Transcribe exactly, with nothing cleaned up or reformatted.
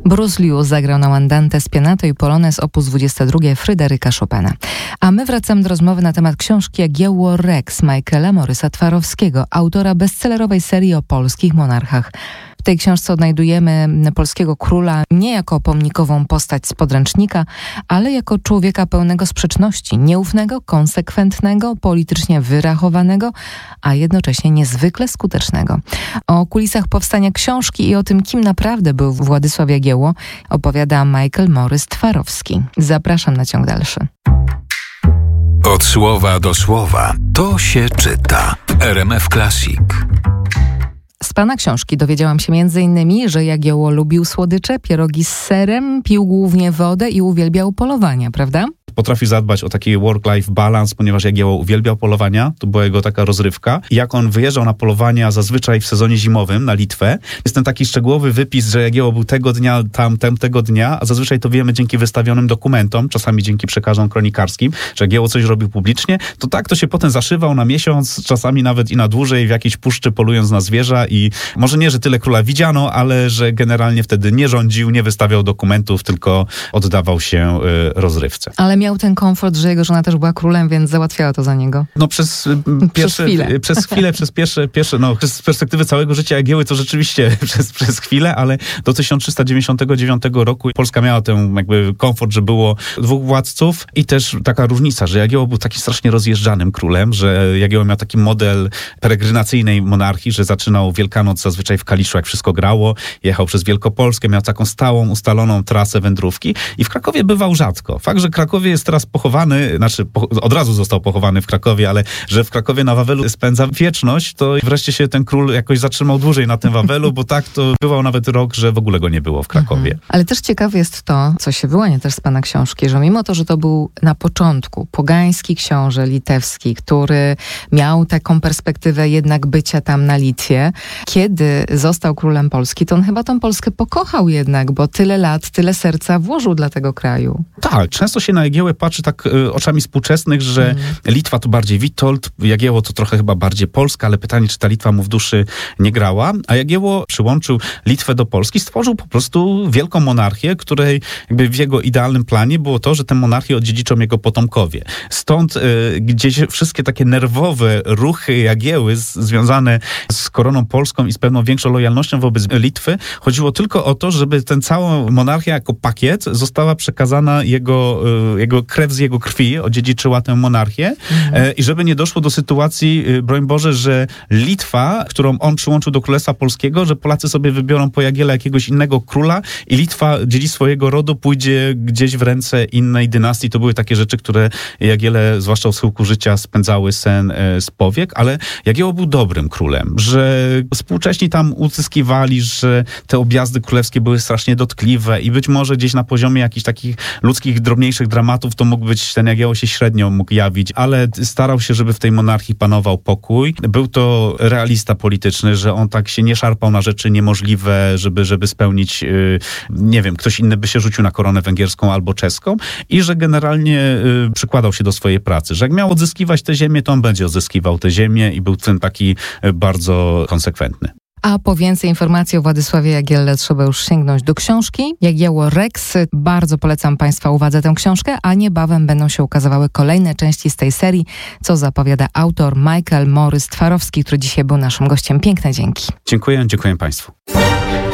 Bruce Liu zagrał na Andante Spianato i Polonez op. dwadzieścia dwa Fryderyka Chopina. A my wracamy do rozmowy na temat książki Jagiełło Rex Michaela Morysa Twarowskiego, autora bestsellerowej serii o polskich monarchach. W tej książce odnajdujemy polskiego króla nie jako pomnikową postać z podręcznika, ale jako człowieka pełnego sprzeczności, nieufnego, konsekwentnego, politycznie wyrachowanego, a jednocześnie niezwykle skutecznego. O kulisach powstania książki i o tym, kim naprawdę był Władysław Jagiełło, opowiada Michael Morys Twarowski. Zapraszam na ciąg dalszy. Od słowa do słowa to się czyta w R M F Classic. Z pana książki dowiedziałam się między innymi, że Jagiełło lubił słodycze, pierogi z serem, pił głównie wodę i uwielbiał polowania, prawda? Potrafił zadbać o taki work-life balance, ponieważ Jagiełło uwielbiał polowania, to była jego taka rozrywka. I jak on wyjeżdżał na polowania zazwyczaj w sezonie zimowym na Litwę, jest ten taki szczegółowy wypis, że Jagiełło był tego dnia, tam, tego dnia, a zazwyczaj to wiemy dzięki wystawionym dokumentom, czasami dzięki przekazom kronikarskim, że Jagiełło coś robił publicznie, to tak to się potem zaszywał na miesiąc, czasami nawet i na dłużej w jakiejś puszczy polując na zwierza i może nie, że tyle króla widziano, ale że generalnie wtedy nie rządził, nie wystawiał dokumentów, tylko oddawał się y, rozrywce. Ale miał ten komfort, że jego żona też była królem, więc załatwiała to za niego. No przez pierwsze, przez chwilę, przez chwilę, przez pierwsze, pierwsze, no z perspektywy całego życia Jagiełły to rzeczywiście przez, przez chwilę, ale do tysiąc trzysta dziewięćdziesiątego dziewiątego roku Polska miała ten jakby komfort, że było dwóch władców i też taka różnica, że Jagiełło był takim strasznie rozjeżdżanym królem, że Jagiełło miał taki model peregrinacyjnej monarchii, że zaczynał Wielkanoc zazwyczaj w Kaliszu, jak wszystko grało, jechał przez Wielkopolskę, miał taką stałą, ustaloną trasę wędrówki i w Krakowie bywał rzadko. Fakt, że Krakowie jest teraz pochowany, znaczy po, od razu został pochowany w Krakowie, ale że w Krakowie na Wawelu spędza wieczność, to wreszcie się ten król jakoś zatrzymał dłużej na tym Wawelu, bo tak to bywał nawet rok, że w ogóle go nie było w Krakowie. Mhm. Ale też ciekawe jest to, co się wyłania też z pana książki, że mimo to, że to był na początku pogański książę litewski, który miał taką perspektywę jednak bycia tam na Litwie, kiedy został królem Polski, to on chyba tą Polskę pokochał jednak, bo tyle lat, tyle serca włożył dla tego kraju. Tak, często się na Jagiełłę patrzy tak y, oczami współczesnych, że mm. Litwa to bardziej Witold, Jagiełło to trochę chyba bardziej Polska, ale pytanie, czy ta Litwa mu w duszy nie grała, a Jagiełło przyłączył Litwę do Polski, stworzył po prostu wielką monarchię, której jakby w jego idealnym planie było to, że tę monarchię odziedziczą jego potomkowie. Stąd y, gdzieś wszystkie takie nerwowe ruchy Jagiełły z, związane z koroną polską i z pewną większą lojalnością wobec Litwy, chodziło tylko o to, żeby ten całą monarchia jako pakiet została przekazana jego, y, jego krew z jego krwi, odziedziczyła tę monarchię mhm. e, i żeby nie doszło do sytuacji, y, broń Boże, że Litwa, którą on przyłączył do Królestwa Polskiego, że Polacy sobie wybiorą po Jagiele jakiegoś innego króla i Litwa, dziedzictwo jego rodu pójdzie gdzieś w ręce innej dynastii. To były takie rzeczy, które Jagiele, zwłaszcza w schyłku życia, spędzały sen e, z powiek, ale Jagiełło był dobrym królem, że współcześni tam uzyskiwali, że te objazdy królewskie były strasznie dotkliwe i być może gdzieś na poziomie jakichś takich ludzkich, drobniejszych dramatów to mógł być, ten Jagiełło się średnio mógł jawić, ale starał się, żeby w tej monarchii panował pokój. Był to realista polityczny, że on tak się nie szarpał na rzeczy niemożliwe, żeby, żeby spełnić, yy, nie wiem, ktoś inny by się rzucił na koronę węgierską albo czeską i że generalnie yy, przykładał się do swojej pracy, że jak miał odzyskiwać tę ziemię, to on będzie odzyskiwał tę ziemię i był w tym taki yy, bardzo konsekwentny. A po więcej informacji o Władysławie Jagielle trzeba już sięgnąć do książki Jagiełło Rex. Bardzo polecam Państwa uwadze tę książkę, a niebawem będą się ukazywały kolejne części z tej serii, co zapowiada autor Michael Morys Twarowski, który dzisiaj był naszym gościem. Piękne dzięki. Dziękuję, dziękuję Państwu.